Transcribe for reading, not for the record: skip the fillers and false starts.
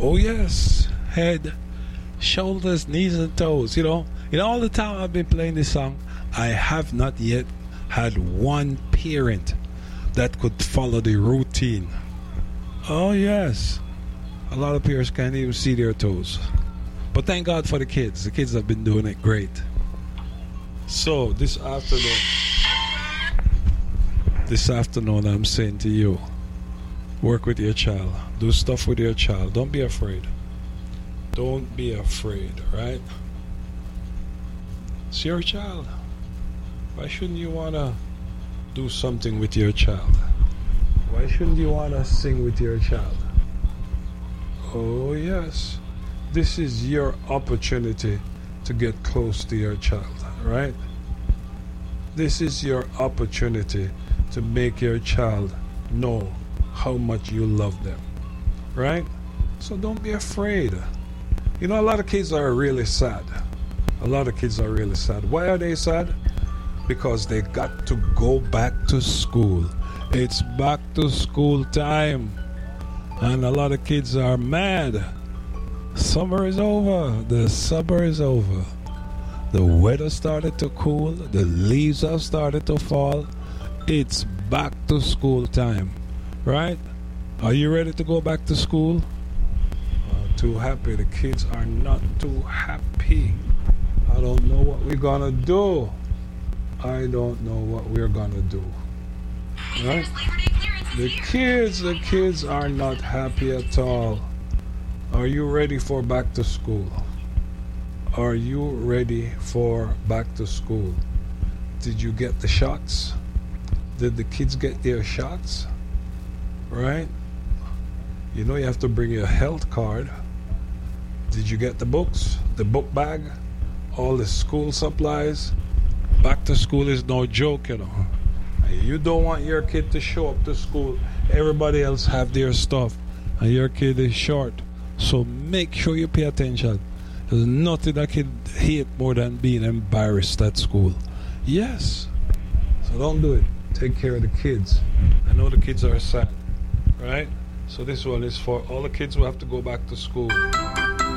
Oh yes, head, shoulders, knees, and toes. All the time I've been playing this song, I have not yet had one parent that could follow the routine. Oh yes, a lot of parents can't even see their toes. But thank God for the kids. The kids have been doing it great. So this afternoon I'm saying to you, work with your child. Do stuff with your child. Don't be afraid. Don't be afraid, right? It's your child. Why shouldn't you want to do something with your child? Why shouldn't you want to sing with your child? Oh yes. This is your opportunity to get close to your child, right? This is your opportunity to make your child know how much you love them, right? So don't be afraid. A lot of kids are really sad. A lot of kids are really sad. Why are they sad? Because they got to go back to school. It's back to school time. And a lot of kids are mad. Summer is over. The summer is over. The weather started to cool. The leaves have started to fall. It's back to school time. Right? Are you ready to go back to school? Too happy. The kids are not too happy. I don't know what we're gonna do. I don't know what we're gonna do. Right? The kids are not happy at all. Are you ready for back to school? Are you ready for back to school? Did you get the shots? Did the kids get their shots? Right? You have to bring your health card. Did you get the books? The book bag? All the school supplies? Back to school is no joke, You don't want your kid to show up to school. Everybody else have their stuff. And your kid is short. So make sure you pay attention. There's nothing that kid hate more than being embarrassed at school. Yes. So don't do it. Take care of the kids. I know the kids are sad. Right? So this one is for all the kids who have to go back to school.